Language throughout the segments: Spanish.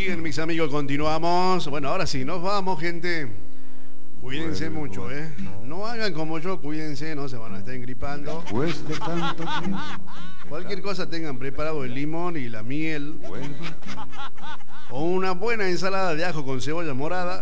Bien, mis amigos, continuamos. Bueno, ahora sí, nos vamos, gente. Cuídense mucho, ¿eh? No hagan como yo, cuídense, no se van a estar engripando. Después de tanto tiempo. Cualquier cosa tengan preparado el limón y la miel. O una buena ensalada de ajo con cebolla morada.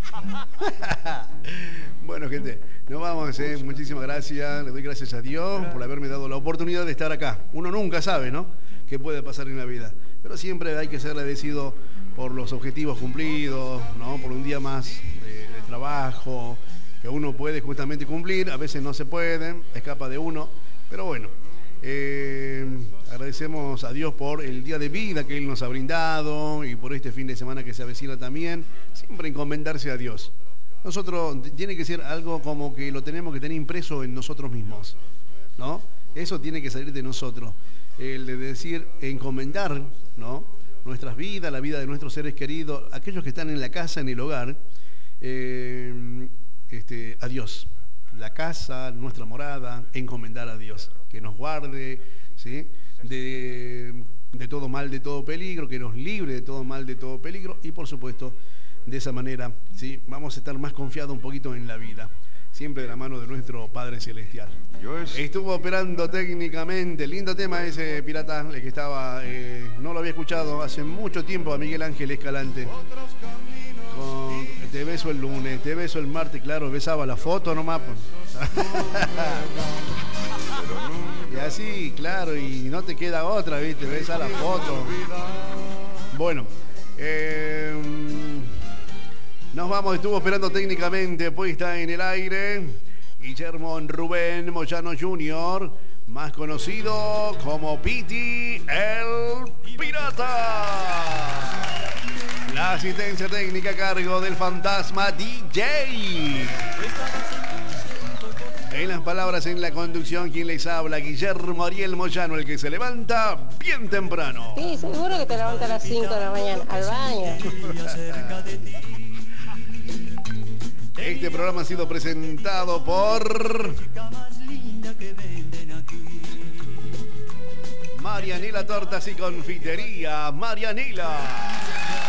Bueno, gente, nos vamos, ¿eh? Muchísimas gracias. Le doy gracias a Dios por haberme dado la oportunidad de estar acá. Uno nunca sabe, ¿no?, qué puede pasar en la vida. Pero siempre hay que ser agradecido por los objetivos cumplidos, ¿no? Por un día más de trabajo que uno puede justamente cumplir. A veces no se puede, escapa de uno. Pero bueno, agradecemos a Dios por el día de vida que Él nos ha brindado y por este fin de semana que se avecina también. Siempre encomendarse a Dios. Nosotros, tiene que ser algo como que lo tenemos que tener impreso en nosotros mismos, ¿no? Eso tiene que salir de nosotros. El de decir, encomendar, ¿no?, nuestras vidas, la vida de nuestros seres queridos, aquellos que están en la casa, en el hogar, a Dios. La casa, nuestra morada, encomendar a Dios. Que nos guarde, ¿sí?, de todo mal, de todo peligro, que nos libre de todo mal, de todo peligro. Y por supuesto, de esa manera, ¿sí?, vamos a estar más confiados un poquito en la vida. Siempre de la mano de nuestro Padre Celestial. Estuvo operando técnicamente, lindo tema ese, Pirata, el que estaba, no lo había escuchado hace mucho tiempo, a Miguel Ángel Escalante. Con Te beso el lunes, te beso el martes, claro, besaba la foto nomás. Y así, claro, y no te queda otra, ¿viste? Besa la foto. Bueno, nos vamos, estuvo esperando técnicamente, puesta en el aire, Guillermo Rubén Moyano Jr., más conocido como Piti el Pirata. La asistencia técnica a cargo del fantasma DJ. En las palabras, en la conducción, quien les habla, Guillermo Ariel Moyano, el que se levanta bien temprano. Sí, seguro que te levantas a las 5 de la mañana, al baño. Este programa ha sido presentado por Marianela Tortas y Confitería Marianela.